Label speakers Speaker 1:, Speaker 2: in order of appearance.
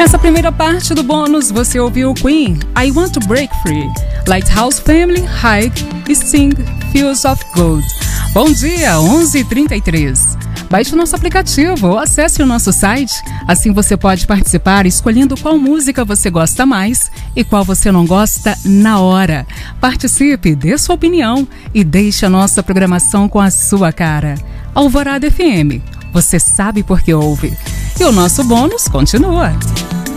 Speaker 1: Nessa primeira parte do bônus, você ouviu Queen, I Want to Break Free, Lighthouse Family, High, Sting, Fields of Gold. Bom dia, 11h33. Baixe o nosso aplicativo ou acesse o nosso site. Assim você pode participar escolhendo qual música você gosta mais e qual você não gosta na hora. Participe, dê sua opinião e deixe a nossa programação com a sua cara. Alvorada FM, você sabe por que ouve. E o nosso bônus continua.